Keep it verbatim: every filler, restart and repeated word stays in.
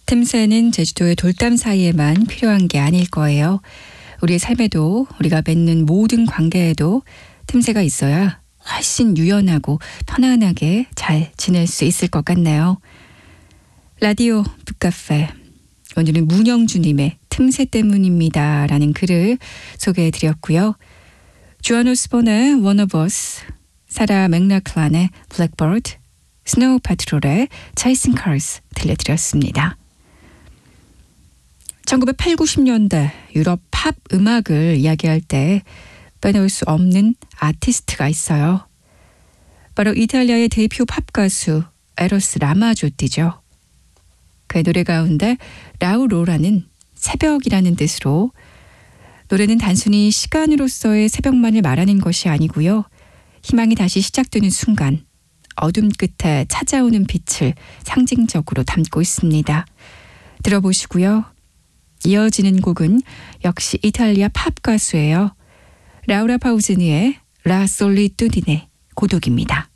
틈새는 제주도의 돌담 사이에만 필요한 게 아닐 거예요. 우리의 삶에도 우리가 맺는 모든 관계에도 틈새가 있어야 훨씬 유연하고 편안하게 잘 지낼 수 있을 것 같네요. 라디오 북카페, 오늘은 문영주님의 틈새 때문입니다 라는 글을 소개해드렸고요. 주안 오스본의 One of Us, 사라 맥락클란의 Blackbird, 스노우 파트롤의 Chasing Cars 들려드렸습니다. 천구백팔십, 구십 년대 유럽 팝 음악을 이야기할 때 빼놓을 수 없는 아티스트가 있어요. 바로 이탈리아의 대표 팝 가수 에로스 라마조띠죠. 그의 노래 가운데 라우로라는 새벽이라는 뜻으로, 노래는 단순히 시간으로서의 새벽만을 말하는 것이 아니고요. 희망이 다시 시작되는 순간, 어둠 끝에 찾아오는 빛을 상징적으로 담고 있습니다. 들어보시고요. 이어지는 곡은 역시 이탈리아 팝 가수예요. 라우라 파우지니의 라 솔리투디네, 고독입니다.